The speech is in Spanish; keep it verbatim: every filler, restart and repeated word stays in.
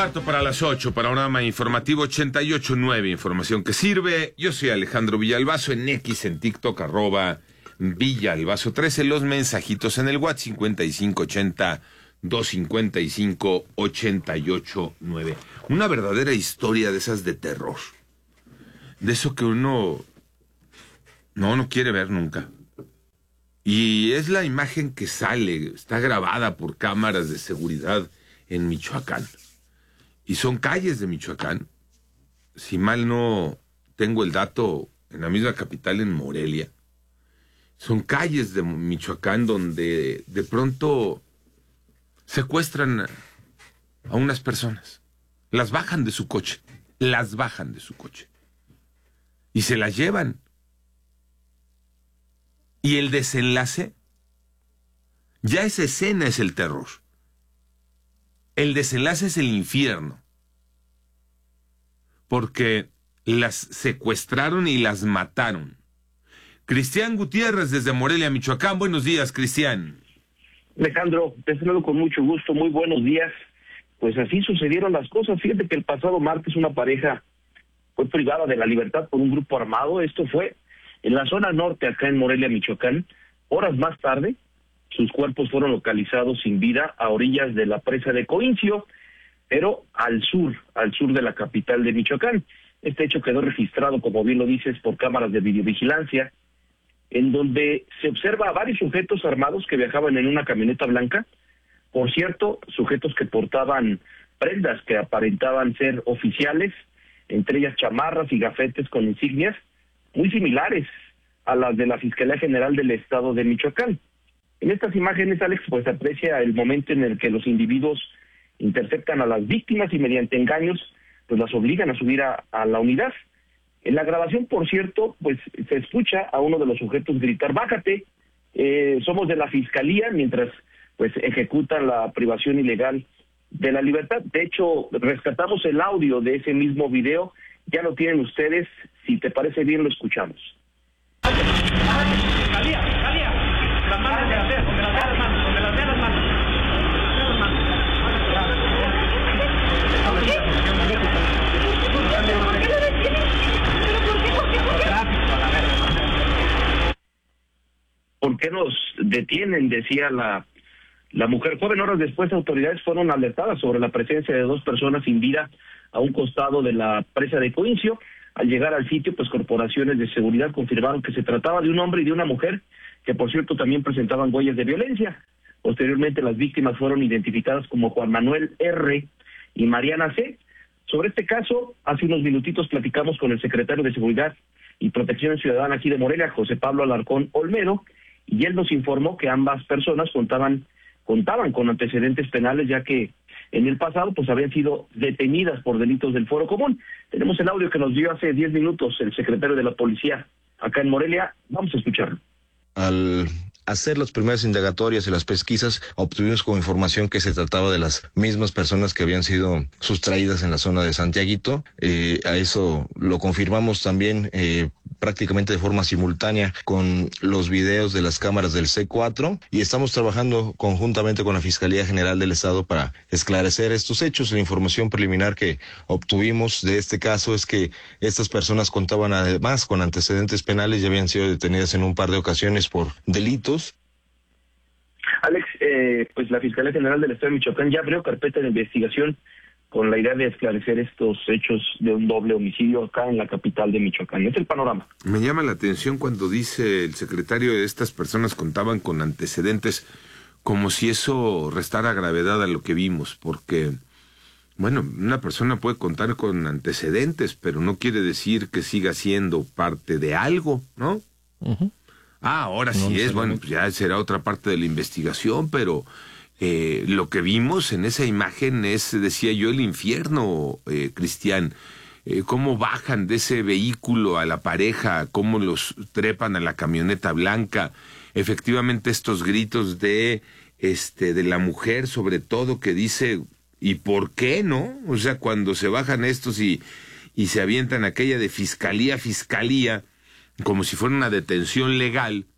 Cuarto para las ocho, panorama informativo ochenta y ocho nueve, información que sirve. Yo soy Alejandro Villalbazo, en X, en TikTok, arroba Villalbazo trece, los mensajitos en el WhatsApp cincuenta y cinco ochenta, doscientos cincuenta y cinco, ochenta y ocho nueve. Una verdadera historia de esas de terror. De eso que uno no, no quiere ver nunca. Y es la imagen que sale, está grabada por cámaras de seguridad en Michoacán. Y son calles de Michoacán, si mal no tengo el dato, en la misma capital, en Morelia. Son calles de Michoacán donde de pronto secuestran a unas personas. Las bajan de su coche, las bajan de su coche. Y se las llevan. Y el desenlace, ya esa escena es el terror. El desenlace es el infierno. Porque las secuestraron y las mataron. Cristian Gutiérrez desde Morelia, Michoacán. Buenos días, Cristian. Alejandro, te saludo con mucho gusto. Muy buenos días. Pues así sucedieron las cosas. Fíjate que el pasado martes una pareja fue privada de la libertad por un grupo armado. Esto fue en la zona norte, acá en Morelia, Michoacán. Horas más tarde, sus cuerpos fueron localizados sin vida a orillas de la presa de Coincio, pero al sur, al sur de la capital de Michoacán. Este hecho quedó registrado, como bien lo dices, por cámaras de videovigilancia, en donde se observa a varios sujetos armados que viajaban en una camioneta blanca. Por cierto, sujetos que portaban prendas que aparentaban ser oficiales, entre ellas chamarras y gafetes con insignias muy similares a las de la Fiscalía General del Estado de Michoacán. En estas imágenes, Alex, pues aprecia el momento en el que los individuos interceptan a las víctimas y mediante engaños, pues las obligan a subir a, a la unidad. En la grabación, por cierto, pues se escucha a uno de los sujetos gritar: "Bájate, eh, somos de la Fiscalía", mientras pues ejecutan la privación ilegal de la libertad. De hecho, rescatamos el audio de ese mismo video, ya lo tienen ustedes, si te parece bien lo escuchamos. Fiscalía, Fiscalía, las manos de las veas, donde las veas las manos, donde las veas las manos. ¿Por qué lo detienen? ¿Pero por qué? ¿Por qué? ¿Por qué? Tráfico, a la verga. ¿Por qué nos detienen?, decía la, la mujer joven. Horas después, autoridades fueron alertadas sobre la presencia de dos personas sin vida a un costado de la presa de Coincio. Al llegar al sitio, pues corporaciones de seguridad confirmaron que se trataba de un hombre y de una mujer, que por cierto también presentaban huellas de violencia. Posteriormente, las víctimas fueron identificadas como Juan Manuel R. y Mariana C. Sobre este caso, hace unos minutitos platicamos con el secretario de Seguridad y Protección Ciudadana aquí de Morelia, José Pablo Alarcón Olmedo, y él nos informó que ambas personas contaban, contaban con antecedentes penales, ya que en el pasado pues habían sido detenidas por delitos del Foro Común. Tenemos el audio que nos dio hace diez minutos el secretario de la Policía acá en Morelia. Vamos a escucharlo. Al hacer las primeras indagatorias y las pesquisas, obtuvimos como información que se trataba de las mismas personas que habían sido sustraídas en la zona de Santiaguito. Eh, a eso lo confirmamos también eh, prácticamente de forma simultánea con los videos de las cámaras del C cuatro, y estamos trabajando conjuntamente con la Fiscalía General del Estado para esclarecer estos hechos. La información preliminar que obtuvimos de este caso es que estas personas contaban además con antecedentes penales y habían sido detenidas en un par de ocasiones por delitos. Alex, eh, pues la Fiscalía General del Estado de Michoacán ya abrió carpeta de investigación con la idea de esclarecer estos hechos de un doble homicidio acá en la capital de Michoacán. Es el panorama. Me llama la atención cuando dice el secretario de estas personas contaban con antecedentes, como si eso restara gravedad a lo que vimos, porque, bueno, una persona puede contar con antecedentes, pero no quiere decir que siga siendo parte de algo, ¿no? Uh-huh. Ah, ahora sí es, bueno, pues ya será otra parte de la investigación, pero eh, lo que vimos en esa imagen es, decía yo, el infierno, eh, Cristian. Eh, cómo bajan de ese vehículo a la pareja, cómo los trepan a la camioneta blanca. Efectivamente, estos gritos de, este, de la mujer, sobre todo, que dice, ¿y por qué no? O sea, cuando se bajan estos y, y se avientan aquella de fiscalía, fiscalía, como si fuera una detención legal,